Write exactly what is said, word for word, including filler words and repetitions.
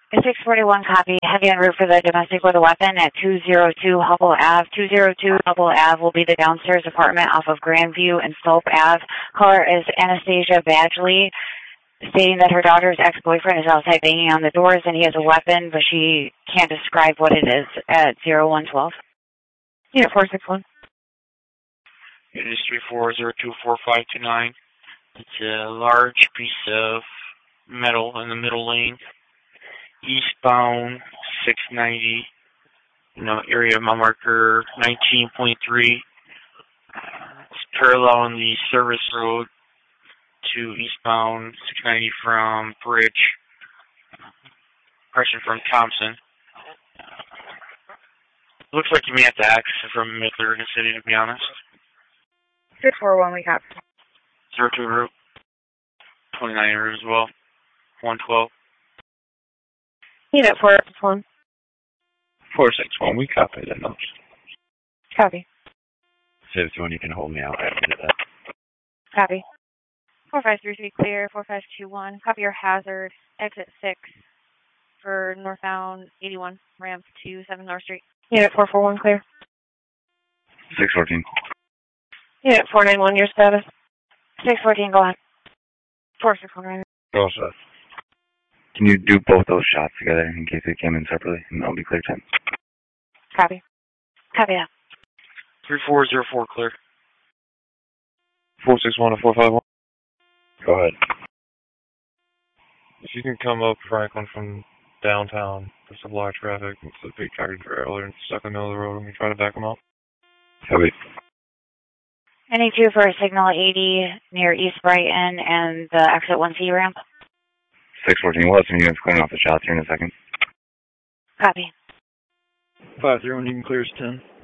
six forty-one, copy. Heavy en route for the domestic with a weapon at two oh two Hubble Avenue. two oh two Hubble Avenue will be the downstairs apartment off of Grandview and Slope Avenue. Caller is Anastasia Badgley, stating that her daughter's ex-boyfriend is outside banging on the doors and he has a weapon, but she can't describe what it is at oh one twelve. Unit four six one. It is three four zero two four five two nine. It's a large piece of metal in the middle lane. Eastbound six ninety, you know, area mile marker nineteen point three. It's paralleling the service road to eastbound six ninety from Bridge, person from Thompson. Looks like you may have to access from Midland City, to be honest. six four one, we copy. zero two route, twenty-nine route as well, one twelve. Unit four six one. four six one, we copy that note. Copy. six one, you can hold me out. I admit that. Copy. four five three three clear, four five two one. Copy your hazard, exit six for northbound eighty-one, ramp to seven North Street. Unit four four one clear. six fourteen. Unit four nine one, your status. six fourteen, go ahead. four six one, right. Go ahead. Can you do both those shots together in case they came in separately? And that'll be clear ten. Copy. Copy that. three four zero four clear. four six one to four five one. Go ahead. If you can come up Franklin from downtown, there's a lot of traffic. It's a big tractor trailer and stuck in the middle of the road. When you try to back them up. Heavy. N A two for a signal eighty near East Brighton and the exit one C ramp. six fourteen, we'll have some units clearing off the shots here in a second. Copy. five three one, you can clear us ten.